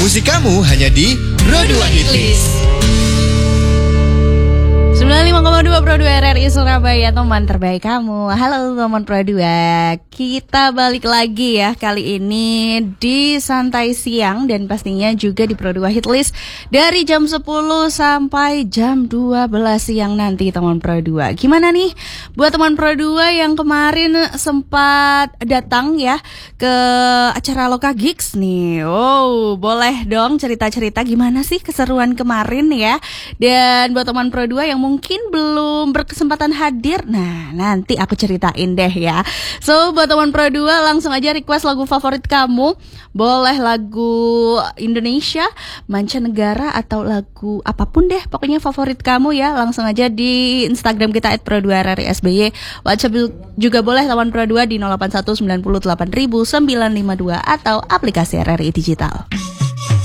Musik kamu hanya di Pro 2 Hitlist. 95,2 Pro 2 RRI Surabaya, teman terbaik kamu. Halo teman Pro 2. Kita balik lagi ya kali ini di Santai Siang dan pastinya juga di Pro 2 Hitlist dari jam 10 sampai jam 12 siang nanti teman Pro 2. Gimana nih buat teman Pro 2 yang kemarin sempat datang ya ke acara Loka Gigs nih. Oh, boleh dong cerita-cerita gimana sih keseruan kemarin ya. Dan buat teman Pro 2 yang mungkin belum berkesempatan hadir, nah nanti aku ceritain deh ya. So buat teman Pro 2 langsung aja request lagu favorit kamu. Boleh lagu Indonesia, mancanegara atau lagu apapun deh, pokoknya favorit kamu ya. Langsung aja di Instagram kita @pro2rrsby. WhatsApp juga boleh teman Pro 2 di 081 90 8 952 atau aplikasi RRI Digital.